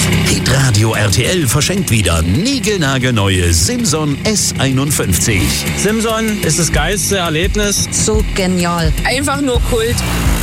Hitradio RTL verschenkt wieder niegelnagelneue Simson S51. Simson ist das geilste Erlebnis. So genial. Einfach nur Kult.